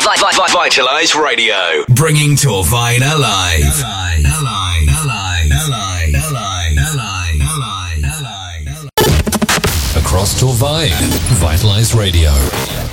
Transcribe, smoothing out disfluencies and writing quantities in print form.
Vitalize Radio, bringing Torvine alive. Across Torvine, Vitalize Radio.